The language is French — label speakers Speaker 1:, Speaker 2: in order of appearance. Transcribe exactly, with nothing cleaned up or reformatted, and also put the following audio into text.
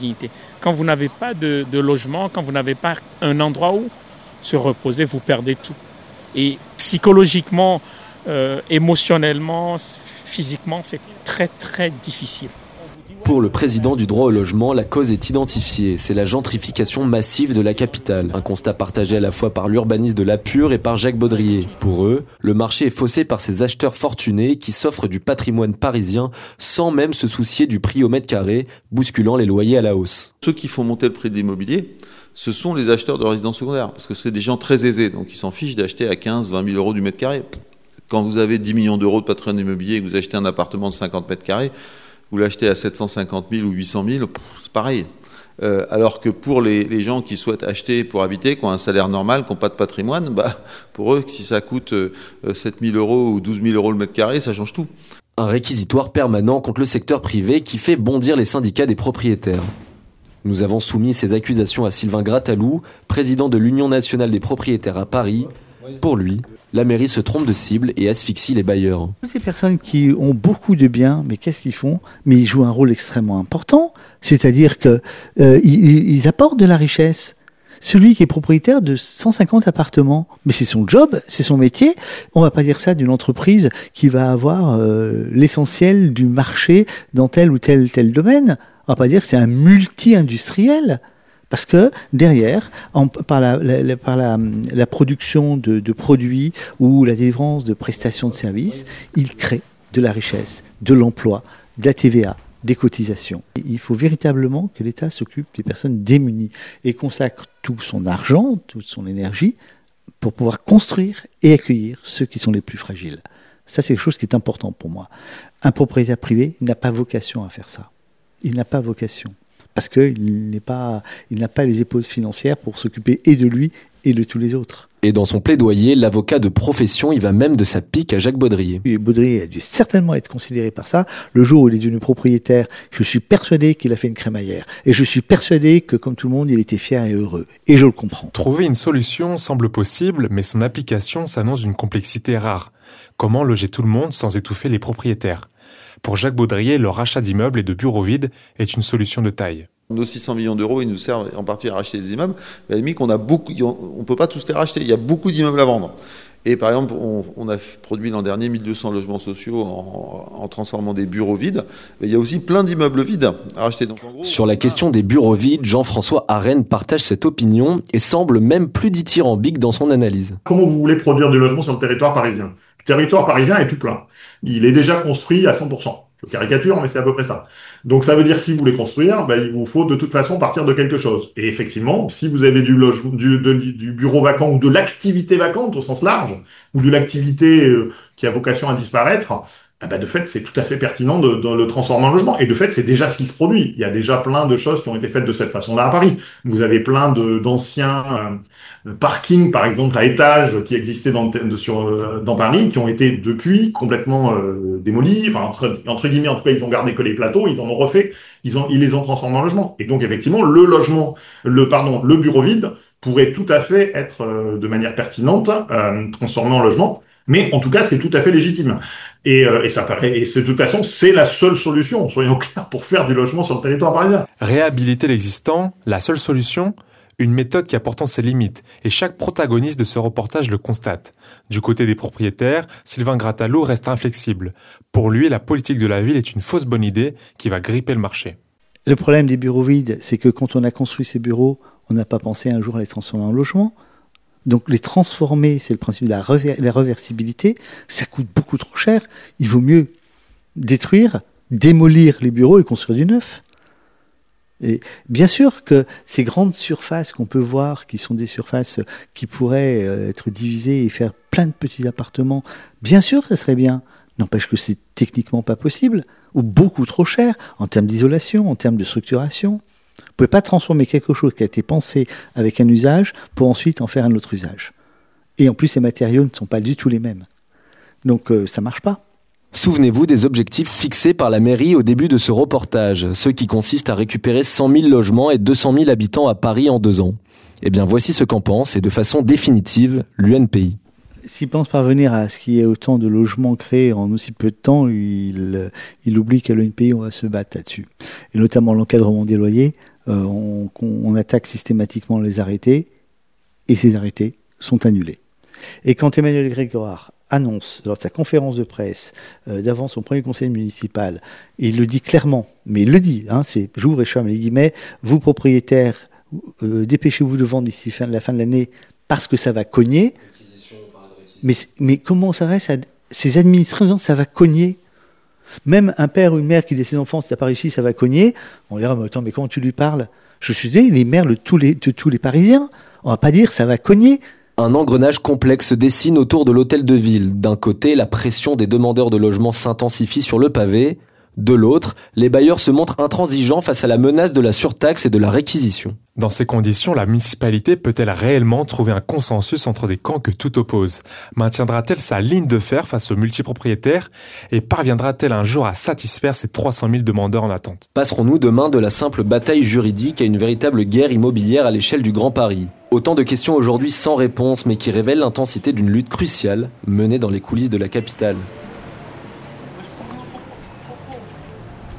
Speaker 1: Quand vous n'avez pas de, de logement, quand vous n'avez pas un endroit où se reposer, vous perdez tout. Et psychologiquement, euh, émotionnellement, physiquement, c'est très très difficile.
Speaker 2: Pour le président du droit au logement, la cause est identifiée. C'est la gentrification massive de la capitale. Un constat partagé à la fois par l'urbaniste de Lapure et par Jacques Baudrier. Pour eux, le marché est faussé par ces acheteurs fortunés qui s'offrent du patrimoine parisien sans même se soucier du prix au mètre carré, bousculant les loyers à la hausse.
Speaker 3: Ceux qui font monter le prix de l'immobilier, ce sont les acheteurs de résidences secondaires. Parce que c'est des gens très aisés, donc ils s'en fichent d'acheter à quinze à vingt mille euros du mètre carré. Quand vous avez dix millions d'euros de patrimoine immobilier et que vous achetez un appartement de cinquante mètres carrés, vous l'achetez à sept cent cinquante mille ou huit cent mille, c'est pareil. Euh, alors que pour les, les gens qui souhaitent acheter pour habiter, qui ont un salaire normal, qui n'ont pas de patrimoine, bah, pour eux, si ça coûte euh, sept mille euros ou douze mille euros le mètre carré, ça change tout.
Speaker 2: Un réquisitoire permanent contre le secteur privé qui fait bondir les syndicats des propriétaires. Nous avons soumis ces accusations à Sylvain Grattalou, président de l'Union nationale des propriétaires à Paris. Pour lui, la mairie se trompe de cible et asphyxie les bailleurs.
Speaker 4: Ces personnes qui ont beaucoup de biens, mais qu'est-ce qu'ils font ? Mais ils jouent un rôle extrêmement important, c'est-à-dire qu'ils euh, ils apportent de la richesse. Celui qui est propriétaire de cent cinquante appartements, mais c'est son job, c'est son métier. On va pas dire ça d'une entreprise qui va avoir euh, l'essentiel du marché dans tel ou tel tel domaine. On va pas dire que c'est un multi-industriel. Parce que derrière, en, par, la, la, par la, la production de, de produits ou la délivrance de prestations de services, il crée de la richesse, de l'emploi, de la T V A, des cotisations. Il faut véritablement que l'État s'occupe des personnes démunies et consacre tout son argent, toute son énergie pour pouvoir construire et accueillir ceux qui sont les plus fragiles. Ça, c'est quelque chose qui est important pour moi. Un propriétaire privé n'a pas vocation à faire ça. Il n'a pas vocation. Parce qu'il n'est pas, il n'a pas les épaules financières pour s'occuper et de lui et de tous les autres.
Speaker 2: Et dans son plaidoyer, l'avocat de profession, il va même de sa pique à Jacques Baudrier.
Speaker 4: Et Baudrier a dû certainement être considéré par ça. Le jour où il est devenu propriétaire, je suis persuadé qu'il a fait une crémaillère. Et je suis persuadé que, comme tout le monde, il était fier et heureux. Et je le comprends.
Speaker 5: Trouver une solution semble possible, mais son application s'annonce d'une complexité rare. Comment loger tout le monde sans étouffer les propriétaires ? Pour Jacques Baudrier, le rachat d'immeubles et de bureaux vides est une solution de taille.
Speaker 3: Nos six cents millions d'euros, ils nous servent en partie à racheter des immeubles. Mais à la limite, on a beaucoup, on ne peut pas tous les racheter. Il y a beaucoup d'immeubles à vendre. Et par exemple, on, on a produit l'an dernier mille deux cents logements sociaux en, en transformant des bureaux vides. Mais il y a aussi plein d'immeubles vides à racheter. Donc, en gros,
Speaker 2: sur la question des bureaux vides, Jean-François Arène partage cette opinion et semble même plus dithyrambique dans son analyse.
Speaker 6: Comment vous voulez produire du logement sur le territoire parisien ? Le territoire parisien est tout plein. Il est déjà construit à cent pour cent. Je caricature, mais c'est à peu près ça. Donc ça veut dire si vous voulez construire, ben, il vous faut de toute façon partir de quelque chose. Et effectivement, si vous avez du, loge, du, de, du bureau vacant ou de l'activité vacante au sens large, ou de l'activité euh, qui a vocation à disparaître, ben, ben, de fait, c'est tout à fait pertinent de, de le transformer en logement. Et de fait, c'est déjà ce qui se produit. Il y a déjà plein de choses qui ont été faites de cette façon-là à Paris. Vous avez plein de, d'anciens euh, parkings, par exemple, à étages qui existaient dans, de, sur, euh, dans Paris, qui ont été depuis complètement euh, démolis. Enfin, entre, entre guillemets, en tout cas, ils ont gardé que les plateaux, ils en ont refait, ils, ont, ils les ont transformés en logement. Et donc, effectivement, le logement, le, pardon, le bureau vide pourrait tout à fait être, euh, de manière pertinente, euh, transformé en logement. Mais en tout cas, c'est tout à fait légitime. Et, euh, et ça paraît, et c'est, de toute façon, c'est la seule solution, soyons clairs, pour faire du logement sur le territoire parisien.
Speaker 5: Réhabiliter l'existant, la seule solution ? Une méthode qui a pourtant ses limites, et chaque protagoniste de ce reportage le constate. Du côté des propriétaires, Sylvain Grattalou reste inflexible. Pour lui, la politique de la ville est une fausse bonne idée qui va gripper le marché.
Speaker 4: Le problème des bureaux vides, c'est que quand on a construit ces bureaux, on n'a pas pensé un jour à les transformer en logement. Donc les transformer, c'est le principe de la, rever- la reversibilité, ça coûte beaucoup trop cher. Il vaut mieux détruire, démolir les bureaux et construire du neuf. Et bien sûr que ces grandes surfaces qu'on peut voir, qui sont des surfaces qui pourraient être divisées et faire plein de petits appartements, bien sûr que ça serait bien. N'empêche que c'est techniquement pas possible, ou beaucoup trop cher, en termes d'isolation, en termes de structuration. Vous ne pouvez pas transformer quelque chose qui a été pensé avec un usage pour ensuite en faire un autre usage. Et en plus, les matériaux ne sont pas du tout les mêmes. Donc euh, ça ne marche pas.
Speaker 2: Souvenez-vous des objectifs fixés par la mairie au début de ce reportage, ceux qui consistent à récupérer cent mille logements et deux cent mille habitants à Paris en deux ans. Eh bien voici ce qu'en pense, et de façon définitive, l'U N P I.
Speaker 4: S'il pense parvenir à ce qu'il y ait autant de logements créés en aussi peu de temps, il, il oublie qu'à l'U N P I, on va se battre là-dessus. Et notamment l'encadrement des loyers euh, on, on attaque systématiquement les arrêtés, et ces arrêtés sont annulés. Et quand Emmanuel Grégoire annonce, lors de sa conférence de presse, euh, d'avant son premier conseil municipal, il le dit clairement, mais il le dit, hein, c'est jour et charme, les guillemets, vous propriétaires, euh, dépêchez-vous de vendre d'ici fin, la fin de l'année, parce que ça va cogner. Mais, mais comment ça reste à, ces administrations, ça va cogner. Même un père ou une mère qui dit à ses enfants, si t'as pas réussi, ça va cogner. On dira, mais attends, mais comment tu lui parles? Je suis désolé, les maires de tous les, de tous les Parisiens. On va pas dire, ça va cogner.
Speaker 2: Un engrenage complexe se dessine autour de l'hôtel de ville. D'un côté, la pression des demandeurs de logement s'intensifie sur le pavé. De l'autre, les bailleurs se montrent intransigeants face à la menace de la surtaxe et de la réquisition.
Speaker 5: Dans ces conditions, la municipalité peut-elle réellement trouver un consensus entre des camps que tout oppose? Maintiendra-t-elle sa ligne de fer face aux multipropriétaires? Et parviendra-t-elle un jour à satisfaire ces trois cent mille demandeurs en attente?
Speaker 2: Passerons-nous demain de la simple bataille juridique à une véritable guerre immobilière à l'échelle du Grand Paris? Autant de questions aujourd'hui sans réponse, mais qui révèlent l'intensité d'une lutte cruciale menée dans les coulisses de la capitale.